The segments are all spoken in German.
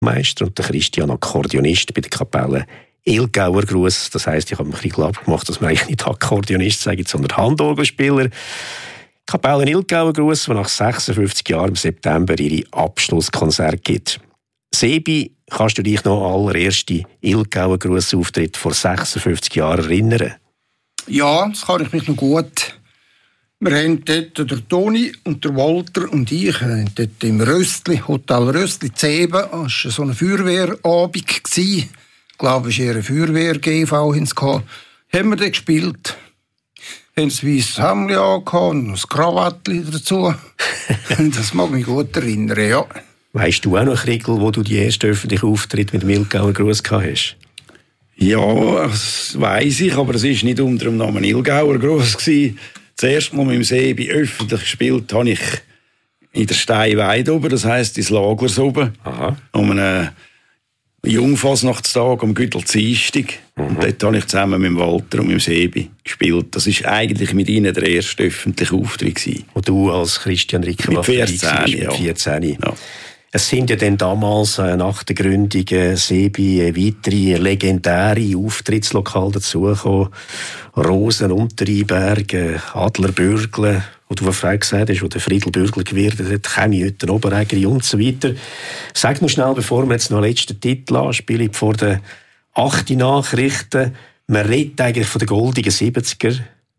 Konzertmeister und der Christian Akkordeonist bei der Kapelle Ilgauer Gruss. Das heisst, ich habe mir ein bisschen klar gemacht, dass man eigentlich nicht Akkordeonist sagt, sondern Handorgelspieler. Kapelle Ilgauer Gruss, die nach 56 Jahren im September ihre Abschlusskonzert gibt. Sebi, kannst du dich noch an den allerersten Ilgauer Gruss-Auftritt vor 56 Jahren erinnern? Ja, das kann ich mich noch gut. Wir haben dort, der Toni und der Walter und ich, dort im Röstli, Hotel Röstli, Zeben, das war so ein Feuerwehrabend. Ich glaube, es war eher eine Feuerwehr-GV, haben wir dort gespielt. Haben ein weisses Hemdli angehabt und ein Krawattli dazu. Das mag mich gut erinnern, ja. Weisst du auch noch, Kriegel, wo du die erste öffentliche Auftritt mit dem Ilgauer Gruss gehabt hast? Ja, das weiss ich, aber es war nicht unter dem Namen Ilgauer Gruss. Das erste Mal mit dem Sebi öffentlich gespielt habe ich in der Steinweide oben, das heisst ins Lagers oben. Aha. Um einen Jungfasnachtstag am Güttelzeitig. Und dort habe ich zusammen mit dem Walter und mit dem Sebi gespielt. Das war eigentlich mit ihnen der erste öffentliche Auftritt. Und du als Christian Rickenbacher? Mit 14, ja. Mit 14. Ja. Es sind ja dann damals nach der Gründung Sebi weitere legendäre Auftrittslokale dazugekommen. Rosen, Unterrheinberg, Adlerbürgle, wo du vorhin gesagt hast, wo der Friedel Bürgler gewirkt hat, Chemiehütten, Oberägeri und so weiter. Sag noch schnell, bevor wir jetzt noch den letzten Titel anspielen, vor den 8 Nachrichten. Man redet eigentlich von den goldigen 70er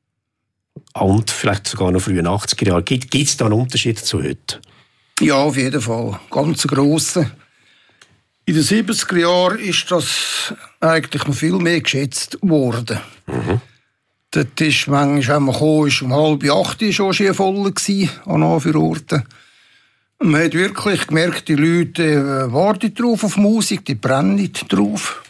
und vielleicht sogar noch frühen 80er Jahren. Gibt es da einen Unterschied zu heute? Ja, auf jeden Fall. Ganz grosser. In den 70er Jahren ist das eigentlich noch viel mehr geschätzt worden. Dort ist manchmal, wenn man kam, ist um 7:30 schon voll an Anführorten. Man hat wirklich gemerkt, die Leute warten drauf auf Musik, die brennen nicht drauf.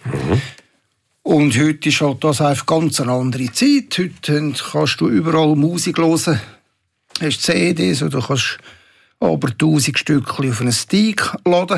Und heute ist halt das einfach ganz eine andere Zeit. Heute kannst du überall Musik hören. Du hast CDs oder kannst aber 1000 Stückchen auf einen Stick laden.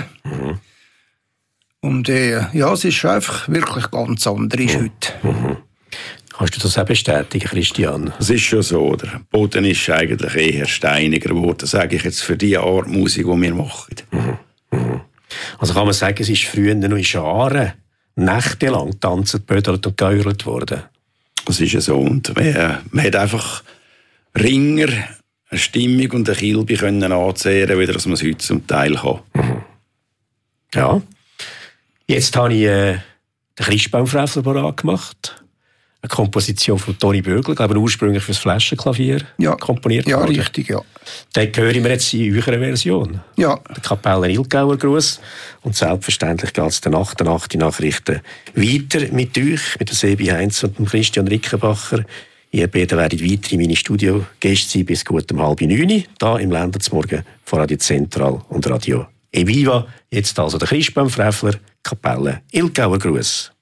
Und ja, es ist einfach wirklich ganz anders heute. Kannst du das auch bestätigen, Christian? Es ist schon so. Der Boden ist eigentlich eher steiniger geworden, sage ich jetzt, für die Art Musik, die wir machen. Also kann man sagen, es ist früher noch in Scharen nächtelang getanzt, bödelt und geheult worden? Das ist ja so. Und man hat einfach Ringer, eine Stimmung und eine Kilbe können anzehren, wie dass man es heute zum Teil kann. Ja. Jetzt habe ich den Christbaumfräfler parat gemacht. Eine Komposition von Toni Bürgler, glaube ich, ursprünglich für das Flaschenklavier komponiert ja, worden. Richtig, ja. Den hören wir jetzt in eurer Version. Ja. Der Kapelle Ilgauer Gruss. Und selbstverständlich geht es nach den 8 Nachrichten weiter mit euch, mit der Sebi Heinz und dem Christian Rickenbacher. Ihr beiden werdet weiter in meine Studiogäste sein bis gut um 8:30, hier im Länderzmorgen von Radio Zentral und Radio Eviva. Jetzt also der Christbaumfräfler, Kapelle Ilgauer Gruss.